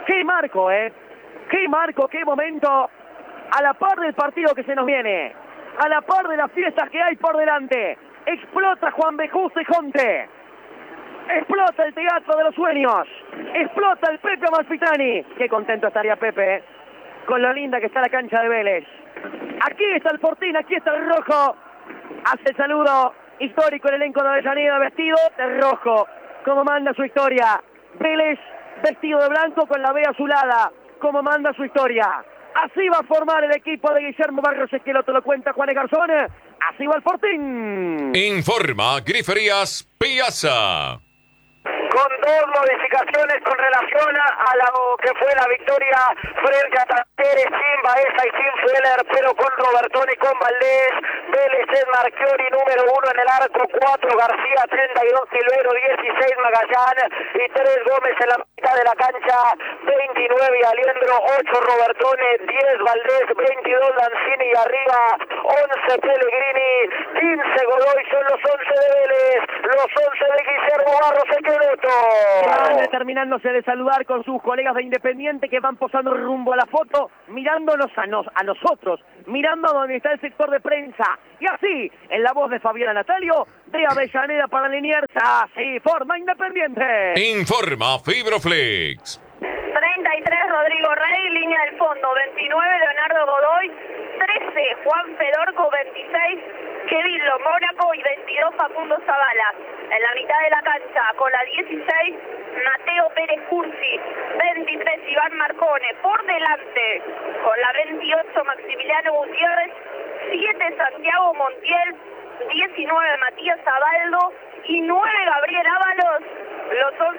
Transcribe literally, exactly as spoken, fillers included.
Qué marco, ¿eh? Qué marco, qué momento. A la par del partido que se nos viene. A la par de las fiestas que hay por delante. Explota Juan B. Justo y Jonte. Explota el teatro de los sueños. Explota el Pepe Amalfitani. Qué contento estaría Pepe, ¿eh? Con lo linda que está la cancha de Vélez. Aquí está el Fortín, aquí está el rojo. Hace el saludo histórico el elenco de Avellaneda, vestido de rojo, como manda su historia. Vélez vestido de blanco con la B azulada, como manda su historia. Así va a formar el equipo de Guillermo Barros Esqueloto, lo cuenta Juan Garzón. Así va el Fortín. Informa Griferías Piazza. Con dos modificaciones con relación a lo que fue la victoria frente a Talleres, sin Baeza y sin Feller, pero con Robertoni y con Valdés. Vélez es Marchiori número uno en el arco, cuatro García, treinta y dos Silvero, dieciséis Magallán y tres Gómez en la mitad de la cancha, veintinueve Aliendro, ocho Robertoni, diez Valdés, veintidós Lanzini y arriba once Pellegrini, quince Godoy, son los once de Vélez, los once de Guillermo Barros Esqueloto. Van determinándose de saludar con sus colegas de Independiente que van posando rumbo a la foto, mirándonos a, nos, a nosotros, mirando a donde está el sector de prensa. Y así, en la voz de Fabiana Natalio, de Avellaneda para Liniers, así forma Independiente. Informa Fibroflex. treinta y tres Rodrigo Rey, línea del fondo, veintinueve Leonardo Godoy, trece Juan Fedorco, veintiséis Kevin Lo Mónaco y veintidós Facundo Zavala. En la mitad de la cancha, con la dieciséis, Mateo Pérez Cursi, veintitrés Iván Marcone, por delante, con la veintiocho Maximiliano Gutiérrez, siete Santiago Montiel, diecinueve Matías Zabaldo y nueve Gabriel Ábalos, los once